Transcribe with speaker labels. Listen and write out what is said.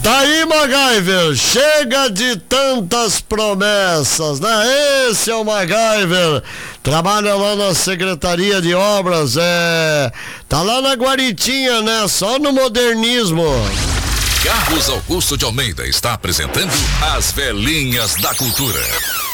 Speaker 1: Tá aí, MacGyver, chega de tantas promessas, né? Esse é o MacGyver, trabalha lá na Secretaria de Obras, tá lá na Guaritinha, né? Só no modernismo.
Speaker 2: Carlos Augusto de Almeida está apresentando As Velhinhas da Cultura.